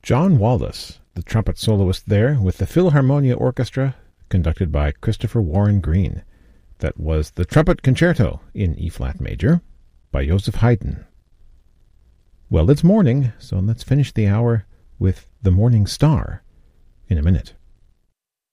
John Wallis, the trumpet soloist there, with the Philharmonia Orchestra, conducted by Christopher Warren Green. That was the Trumpet Concerto in E-flat major by Joseph Haydn. Well, it's morning, so let's finish the hour with The Morning Star in a minute.